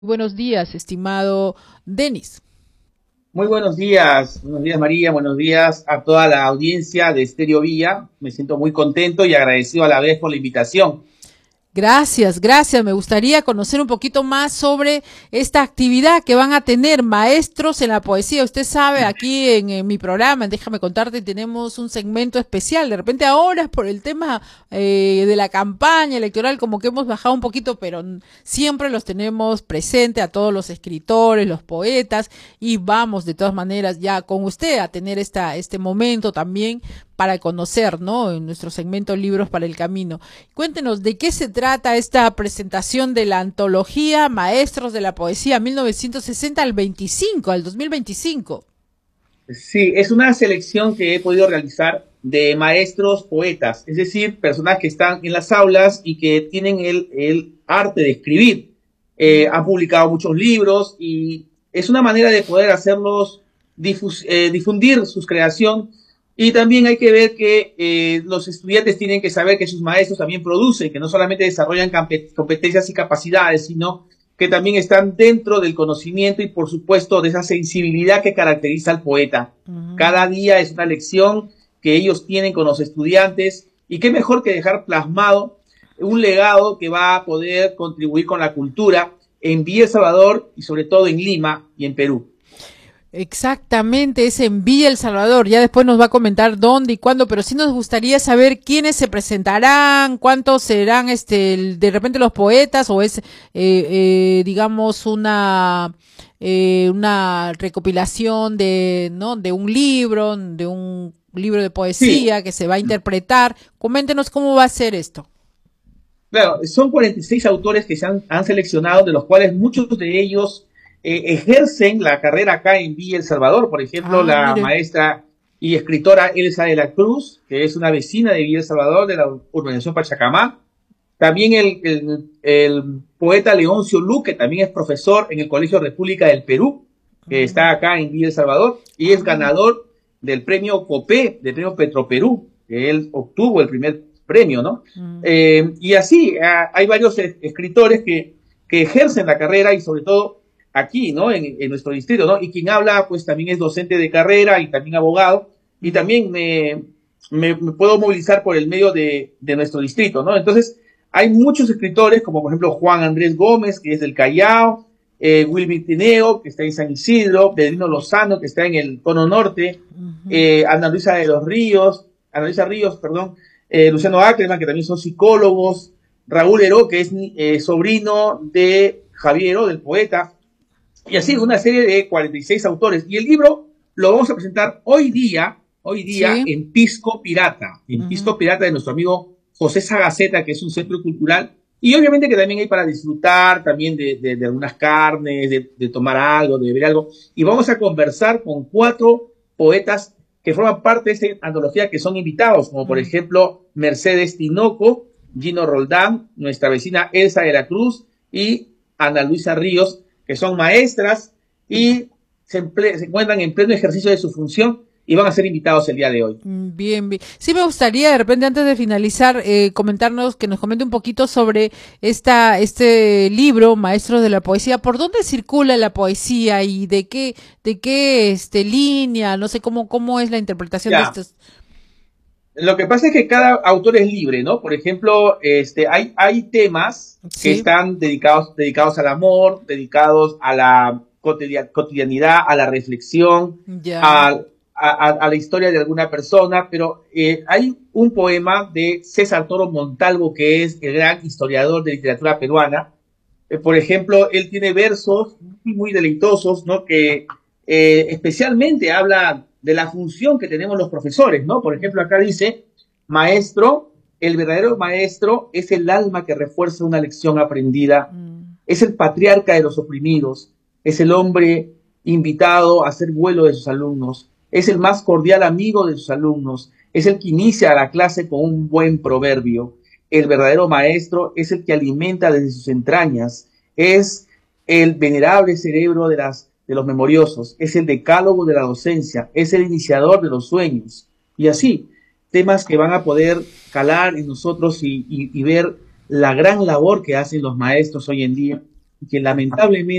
Buenos días, estimado Denis. Buenos días María, buenos días a toda la audiencia de Estéreo Vía. Me siento muy contento y agradecido a la vez por la invitación. Gracias, gracias. Me gustaría conocer un poquito más sobre esta actividad que van a tener maestros en la poesía. Usted sabe, aquí en mi programa, Déjame contarte, tenemos un segmento especial. De repente ahora, por el tema de la campaña electoral, como que hemos bajado un poquito, pero siempre los tenemos presente a todos los escritores, los poetas, y vamos de todas maneras ya con usted a tener este momento también para conocer, ¿no? En nuestro segmento Libros para el Camino. Cuéntenos, ¿de qué se trata esta presentación de la antología Maestros de la Poesía 1960 al 25, al 2025? Sí, es una selección que he podido realizar de maestros poetas, es decir, personas que están en las aulas y que tienen el arte de escribir. Han publicado muchos libros y es una manera de poder hacerlos difundir su creación. Y también hay que ver que los estudiantes tienen que saber que sus maestros también producen, que no solamente desarrollan competencias y capacidades, sino que también están dentro del conocimiento y, por supuesto, de esa sensibilidad que caracteriza al poeta. Cada día es una lección que ellos tienen con los estudiantes y qué mejor que dejar plasmado un legado que va a poder contribuir con la cultura en Villa El Salvador y sobre todo en Lima y en Perú. Exactamente, es en Villa El Salvador. Ya después nos va a comentar dónde y cuándo, pero sí nos gustaría saber quiénes se presentarán, cuántos serán, de repente los poetas o es, digamos, una recopilación de, ¿no? De un libro de Sí, poesía que se va a interpretar. Coméntenos cómo va a ser esto. claro, son 46 autores que han seleccionado, de los cuales muchos de ellos ejercen la carrera acá en Villa El Salvador. Por ejemplo, Ah, la mire. maestra y escritora Elsa de la Cruz, que es una vecina de Villa El Salvador, de la urbanización Pachacamá. También el poeta Leoncio Luque, también es profesor en el Colegio República del Perú, que está acá en Villa El Salvador, y Ah, es mire. ganador del premio COPE, del premio Petroperú, que él obtuvo el primer premio, ¿no? Mm. Y así, hay varios escritores que ejercen la carrera y sobre todo aquí, ¿no? En nuestro distrito, ¿no? Y quien habla, pues también es docente de carrera y también abogado, y Mm. también me puedo movilizar por el medio de nuestro distrito, ¿no? Entonces, hay muchos escritores, como por ejemplo Juan Andrés Gómez, que es del Callao, Wilmy Tineo, que está en San Isidro, Pedrino Lozano, que está en el Cono Norte, Ujú. Ana Luisa de los Ríos, Ana Luisa Ríos, perdón, Luciano Ackerman, que también son psicólogos, Raúl Heró, que es sobrino de Javier Heró, del poeta, y así una serie de 46 autores. Y el libro lo vamos a presentar hoy día Sí. En Ujú. Pisco Pirata de nuestro amigo José Sagaceta, que es un centro cultural. Y obviamente que también hay para disfrutar también de algunas carnes, de tomar algo, de beber algo. Y vamos a conversar con 4 poetas que forman parte de esta antología que son invitados, como por Mm. ejemplo Mercedes Tinoco, Gino Roldán, nuestra vecina Elsa de la Cruz y Ana Luisa Ríos, que son maestras y se encuentran en pleno ejercicio de su función y van a ser invitados el día de hoy. Bien, bien. Sí me gustaría de repente antes de finalizar comentarnos, que nos comente un poquito sobre este libro, Maestros de la Poesía. ¿Por dónde circula la poesía y de qué línea? No sé cómo es la interpretación de Ya, estos. lo que pasa es que cada autor es libre, ¿no? Por ejemplo, hay temas que Sí, están dedicados al amor, dedicados a la cotidianidad, a la reflexión, ya. a la historia de alguna persona, pero hay un poema de César Toro Montalvo, que es el gran historiador de literatura peruana. Por ejemplo, él tiene versos muy deleitosos, ¿no? Que especialmente habla de la función que tenemos los profesores, ¿no? Por ejemplo, acá dice, maestro, el verdadero maestro es el alma que refuerza una lección aprendida, Mm. es el patriarca de los oprimidos, es el hombre invitado a hacer vuelo de sus alumnos, es el más cordial amigo de sus alumnos, es el que inicia la clase con un buen proverbio. El verdadero maestro es el que alimenta desde sus entrañas, es el venerable cerebro de los memoriosos, es el decálogo de la docencia, es el iniciador de los sueños. Y así, temas que van a poder calar en nosotros y ver la gran labor que hacen los maestros hoy en día. que lamentablemente